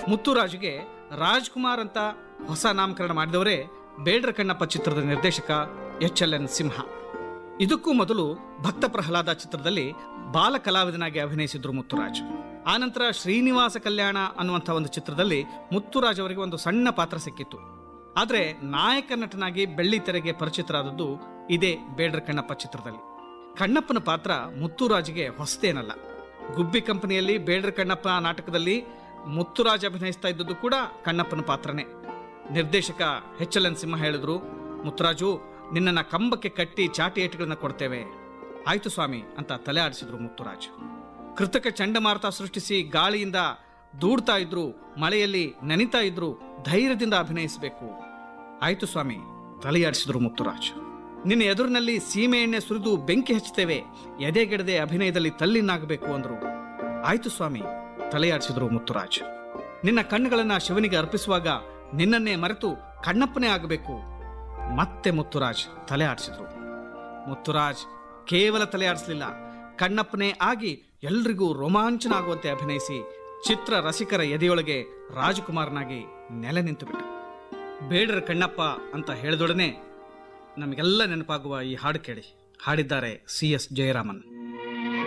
ಮುತ್ತುರಾಜ್ಗೆ ರಾಜ್ಕುಮಾರ್ ಅಂತ ಹೊಸ ನಾಮಕರಣ ಮಾಡಿದವರೇ ಬೇಡ್ರ ಕಣ್ಣಪ್ಪ ಚಿತ್ರದ ನಿರ್ದೇಶಕ HLN ಸಿಂಹ. ಇದಕ್ಕೂ ಮೊದಲು ಭಕ್ತ ಪ್ರಹ್ಲಾದ ಚಿತ್ರದಲ್ಲಿ ಬಾಲ ಕಲಾವಿದನಾಗಿ ಅಭಿನಯಿಸಿದ್ರು ಮುತ್ತುರಾಜ್. ಆನಂತರ ಶ್ರೀನಿವಾಸ ಕಲ್ಯಾಣ ಅನ್ನುವಂಥ ಒಂದು ಚಿತ್ರದಲ್ಲಿ ಮುತ್ತುರಾಜ್ ಅವರಿಗೆ ಒಂದು ಸಣ್ಣ ಪಾತ್ರ ಸಿಕ್ಕಿತ್ತು. ಆದರೆ ನಾಯಕ ನಟನಾಗಿ ಬೆಳ್ಳಿ ತೆರೆಗೆ ಪರಿಚಿತರಾದದ್ದು ಇದೇ ಬೇಡ್ರ ಕಣ್ಣಪ್ಪ ಚಿತ್ರದಲ್ಲಿ. ಕಣ್ಣಪ್ಪನ ಪಾತ್ರ ಮುತ್ತುರಾಜ್ಗೆ ಹೊಸತೇನಲ್ಲ. ಗುಬ್ಬಿ ಕಂಪನಿಯಲ್ಲಿ ಬೇಡ್ರ ಕಣ್ಣಪ್ಪ ನಾಟಕದಲ್ಲಿ ಮುತ್ತುರಾಜ್ ಅಭಿನಯಿಸ್ತಾ ಇದ್ದದ್ದು ಕೂಡ ಕಣ್ಣಪ್ಪನ ಪಾತ್ರನೇ. ನಿರ್ದೇಶಕ HLN ಸಿಂಹ ಹೇಳಿದ್ರು, ಮುತ್ತುರಾಜು, ನಿನ್ನನ್ನ ಕಂಬಕ್ಕೆ ಕಟ್ಟಿ ಚಾಟಿ ಏಟುಗಳನ್ನ ಕೊಡ್ತೇವೆ. ಆಯ್ತು ಸ್ವಾಮಿ ಅಂತ ತಲೆ ಆಡಿಸಿದ್ರು ಮುತ್ತುರಾಜ್. ಕೃತಕ ಚಂಡಮಾರುತ ಸೃಷ್ಟಿಸಿ ಗಾಳಿಯಿಂದ ದೂಡ್ತಾ ಇದ್ರು, ಮಳೆಯಲ್ಲಿ ನೆನಿತಾ ಇದ್ರು, ಧೈರ್ಯದಿಂದ ಅಭಿನಯಿಸಬೇಕು. ಆಯ್ತು ಸ್ವಾಮಿ ತಲೆಯಾಡಿಸಿದ್ರು ಮುತ್ತುರಾಜ್. ನಿನ್ನ ಎದುರಿನಲ್ಲಿ ಸೀಮೆ ಎಣ್ಣೆ ಸುರಿದು ಬೆಂಕಿ ಹಚ್ಚುತ್ತೇವೆ, ಎದೆಗೆಡದೆ ಅಭಿನಯದಲ್ಲಿ ತಲ್ಲಿನಾಗಬೇಕು ಅಂದ್ರು. ಆಯ್ತು ಸ್ವಾಮಿ ತಲೆಯಾಡಿಸಿದ್ರು ಮುತ್ತುರಾಜ್. ನಿನ್ನ ಕಣ್ಣುಗಳನ್ನ ಶಿವನಿಗೆ ಅರ್ಪಿಸುವಾಗ ನಿನ್ನನ್ನೇ ಮರೆತು ಕಣ್ಣಪ್ಪನೇ ಆಗಬೇಕು. ಮತ್ತೆ ಮುತ್ತುರಾಜ್ ತಲೆ ಆಡಿಸಿದ್ರು. ಮುತ್ತುರಾಜ್ ಕೇವಲ ತಲೆ ಆಡಿಸಲಿಲ್ಲ, ಕಣ್ಣಪ್ಪನೇ ಆಗಿ ಎಲ್ರಿಗೂ ರೋಮಾಂಚನ ಆಗುವಂತೆ ಅಭಿನಯಿಸಿ ಚಿತ್ರ ರಸಿಕರ ಎದೆಯೊಳಗೆ ರಾಜಕುಮಾರನಾಗಿ ನೆಲೆ ನಿಂತು ಬಿಟ್ಟ. ಬೇಡ್ರ ಕಣ್ಣಪ್ಪ ಅಂತ ಹೇಳಿದೊಡನೆ ನಮಗೆಲ್ಲ ನೆನಪಾಗುವ ಈ ಹಾಡು ಕೇಳಿ. ಹಾಡಿದ್ದಾರೆ CS ಜಯರಾಮನ್.